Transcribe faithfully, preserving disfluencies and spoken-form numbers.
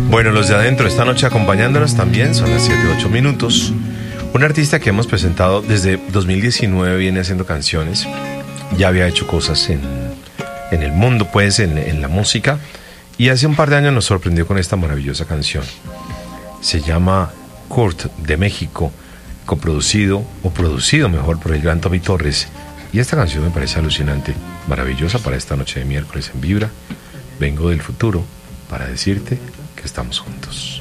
Bueno, los de adentro esta noche acompañándonos también, son las siete, ocho minutos. Un artista que hemos presentado desde dos mil diecinueve, viene haciendo canciones, ya había hecho cosas en, en el mundo, pues, en, en la música, y hace un par de años nos sorprendió con esta maravillosa canción. Se llama Kurt, de México, coproducido, o producido mejor, por el gran Tommy Torres, y esta canción me parece alucinante, maravillosa para esta noche de miércoles en Vibra. Vengo del futuro para decirte que estamos juntos.